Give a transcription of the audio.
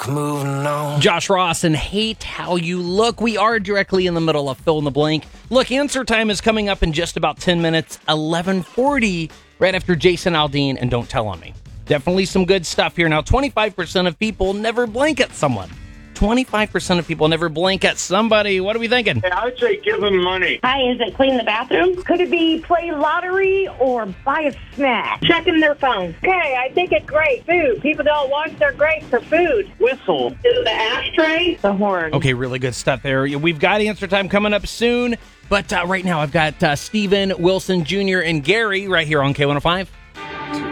fuck moving on. Josh Ross and Hate How You Look. We are directly in the middle of fill in the blank. Look, answer time is coming up in just about 10 minutes, 11:40, right after Jason Aldean and Don't Tell on Me. Definitely some good stuff here. Now, 25% of people never blink at someone. 25% of people never blink at somebody. What are we thinking? Hey, I would say give them money. Hi, is it clean the bathroom? Could it be play lottery or buy a snack? Checking their phone. Okay, I think it's great. Food. People don't wash their grapes for food. Whistle. Do the ashtray? The horn. Okay, really good stuff there. We've got answer time coming up soon. But right now, I've got Stephen, Wilson Jr., and Gary right here on K105.